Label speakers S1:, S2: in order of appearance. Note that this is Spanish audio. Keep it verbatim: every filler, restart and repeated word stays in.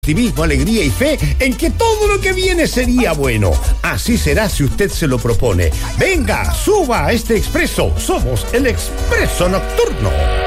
S1: Optimismo, alegría y fe en que todo lo que viene sería bueno. Así será si usted se lo propone. Venga, suba a este expreso. Somos el Expreso Nocturno.